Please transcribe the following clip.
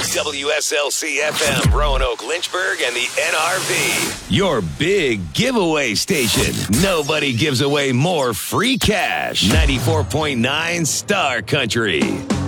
WSLC FM, Roanoke, Lynchburg, and the NRV. Your big giveaway station. Nobody gives away more free cash. 94.9 Star Country.